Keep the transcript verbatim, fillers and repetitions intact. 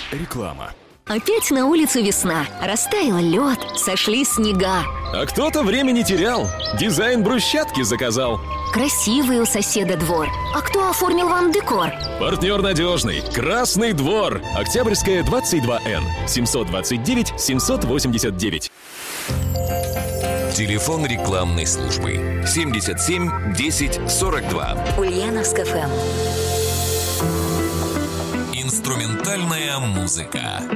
Реклама. Опять на улице весна. Растаял лед, сошли снега. А кто-то время не терял. Дизайн брусчатки заказал. Красивый у соседа двор. А кто оформил вам декор? Партнер надежный. Красный двор. Октябрьская, двадцать два эн. семьсот двадцать девять семьсот восемьдесят девять. Телефон рекламной службы семьдесят семь десять сорок два. Ульяновск эф эм. Инструментальная музыка.